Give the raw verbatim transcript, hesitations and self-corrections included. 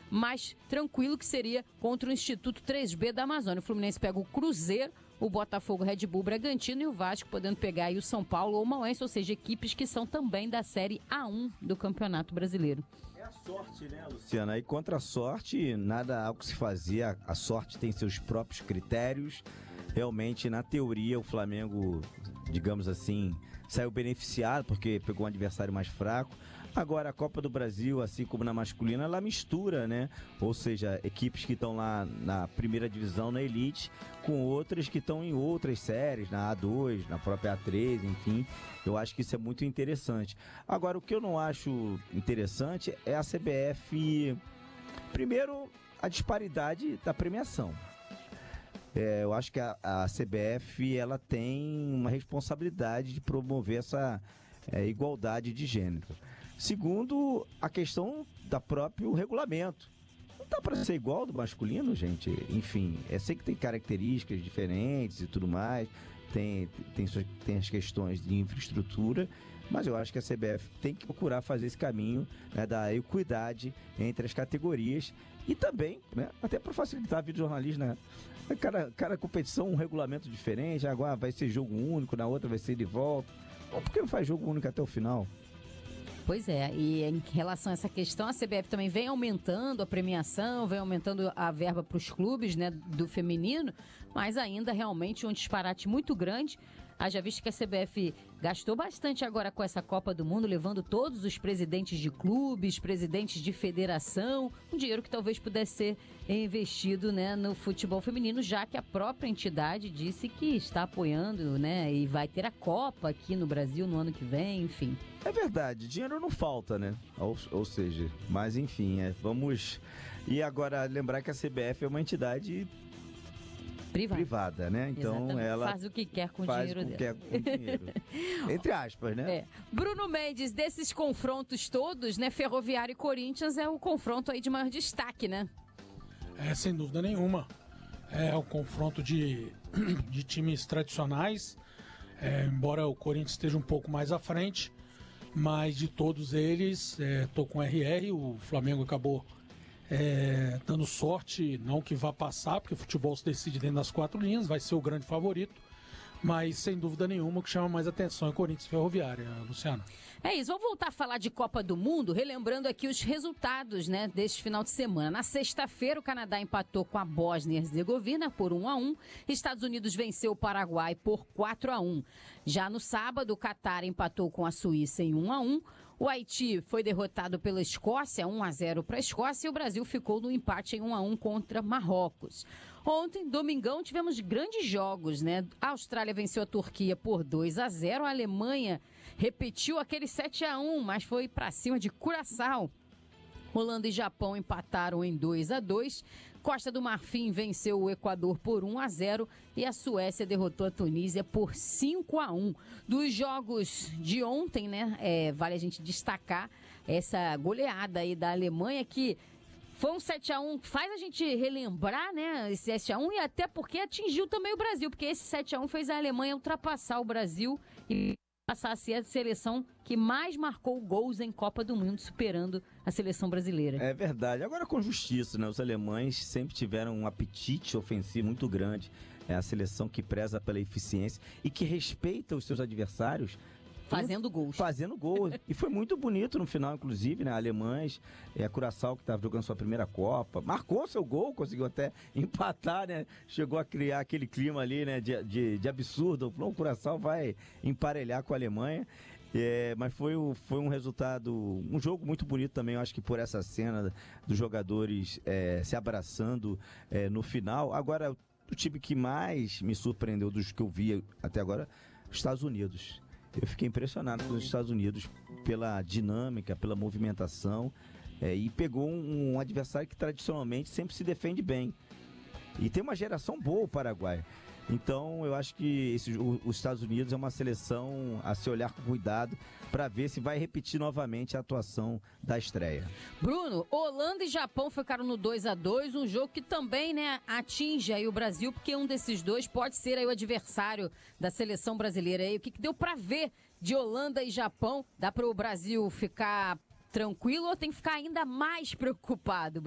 mais tranquilo, que seria contra o Instituto três B da Amazônia. O Fluminense pega o Cruzeiro, o Botafogo, Red Bull, Bragantino e o Vasco podendo pegar aí o São Paulo ou o Mauense, ou seja, equipes que são também da Série A um do Campeonato Brasileiro. É a sorte, né, Luciana? E contra a sorte, nada há o que se fazer. A, a sorte tem seus próprios critérios. Realmente, na teoria, o Flamengo, digamos assim, saiu beneficiado porque pegou um adversário mais fraco. Agora, a Copa do Brasil, assim como na masculina, ela mistura, né? Ou seja, equipes que estão lá na primeira divisão, na elite, com outras que estão em outras séries, na A dois, na própria A três, enfim. Eu acho que isso é muito interessante. Agora, o que eu não acho interessante é a C B F... Primeiro, a disparidade da premiação. É, eu acho que a, a C B F ela tem uma responsabilidade de promover essa é, igualdade de gênero. Segundo, a questão da próprio regulamento. Não dá para ser igual do masculino, gente. Enfim, é sei que tem características diferentes e tudo mais, tem, tem, tem as questões de infraestrutura, mas eu acho que a C B F tem que procurar fazer esse caminho, né, da equidade entre as categorias e também, né, até para facilitar a vida do jornalista, né? Cada, cada competição um regulamento diferente, agora vai ser jogo único, na outra vai ser de volta. Ou por que não faz jogo único até o final? Pois é, e em relação a essa questão, a C B F também vem aumentando a premiação, vem aumentando a verba para os clubes, né, do feminino, mas ainda realmente um disparate muito grande. Haja visto que a C B F gastou bastante agora com essa Copa do Mundo, levando todos os presidentes de clubes, presidentes de federação, um dinheiro que talvez pudesse ser investido, né, no futebol feminino, já que a própria entidade disse que está apoiando, né, e vai ter a Copa aqui no Brasil no ano que vem, enfim. É verdade, dinheiro não falta, né? Ou, ou seja, mas enfim, é, vamos... E agora, lembrar que a C B F é uma entidade... Privada. privada, né? Então Exatamente. ela faz o que quer com o faz dinheiro o que dela. quer com o dinheiro. Entre aspas, né? É. Bruno Mendes, desses confrontos todos, né? Ferroviária e Corinthians é o confronto aí de maior destaque, né? É, sem dúvida nenhuma. É o confronto de, de times tradicionais. É, embora o Corinthians esteja um pouco mais à frente, mas de todos eles, estou é, com R R, o Flamengo acabou É, dando sorte, não que vá passar, porque o futebol se decide dentro das quatro linhas, vai ser o grande favorito, mas sem dúvida nenhuma o que chama mais atenção é Corinthians e Ferroviária, Luciano. É isso, vamos voltar a falar de Copa do Mundo, relembrando aqui os resultados, né, deste final de semana. Na sexta-feira, o Canadá empatou com a Bósnia e Herzegovina por um a um, Estados Unidos venceu o Paraguai por quatro a um. Já no sábado, o Catar empatou com a Suíça em um a um, o Haiti foi derrotado pela Escócia, um a zero para a Escócia, e o Brasil ficou no empate em um a um contra Marrocos. Ontem, domingão, tivemos grandes jogos, né? A Austrália venceu a Turquia por dois a zero, a Alemanha repetiu aquele sete a um, mas foi para cima de Curaçao. Holanda e Japão empataram em dois a dois. Costa do Marfim venceu o Equador por um a zero e a Suécia derrotou a Tunísia por cinco a um. Dos jogos de ontem, né, é, vale a gente destacar essa goleada aí da Alemanha, que foi um sete a um, faz a gente relembrar, né, esse sete a um, e até porque atingiu também o Brasil, porque esse sete a um fez a Alemanha ultrapassar o Brasil e passar a ser a seleção que mais marcou gols em Copa do Mundo, superando a seleção brasileira. É verdade. Agora com justiça, né? Os alemães sempre tiveram um apetite ofensivo muito grande. É a seleção que preza pela eficiência e que respeita os seus adversários. Fazendo gols. Fazendo gols. E foi muito bonito no final, inclusive, né? Alemães, é, a Curaçao, que estava jogando sua primeira Copa, marcou seu gol, conseguiu até empatar, né? Chegou a criar aquele clima ali, né? De, de, de absurdo. O Curaçao vai emparelhar com a Alemanha. É, mas foi, foi um resultado, um jogo muito bonito também, eu acho que por essa cena dos jogadores é, se abraçando é, no final. Agora, o time que mais me surpreendeu dos que eu vi até agora, os Estados Unidos. Eu fiquei impressionado com os Estados Unidos pela dinâmica, pela movimentação, é, e pegou um, um adversário que tradicionalmente sempre se defende bem. E tem uma geração boa o Paraguai. Então eu acho que esse, o, os Estados Unidos é uma seleção a se olhar com cuidado para ver se vai repetir novamente a atuação da estreia. Bruno, Holanda e Japão ficaram no dois a dois, um jogo que também, né, atinge aí o Brasil, porque um desses dois pode ser aí o adversário da seleção brasileira. Aí, o que, que deu para ver de Holanda e Japão? Dá para o Brasil ficar tranquilo ou tem que ficar ainda mais preocupado?